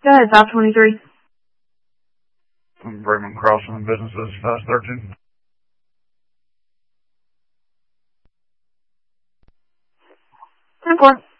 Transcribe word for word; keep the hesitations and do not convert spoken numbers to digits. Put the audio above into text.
Go ahead, five twenty-three. Raymond Crossing Businesses, five thirteen. ten four.